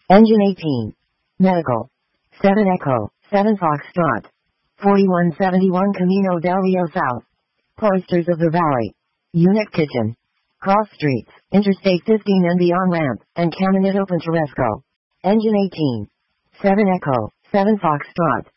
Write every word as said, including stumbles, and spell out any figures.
Engine eighteen. Medical. seven Echo, seven Foxtrot. forty-one seventy-one Camino del Rio South. Cloisters of the Valley. Unit Kitchen. Cross Streets, Interstate fifteen and beyond ramp, and Caminito Pintoresco. Engine eighteen. seven Echo, seven Foxtrot.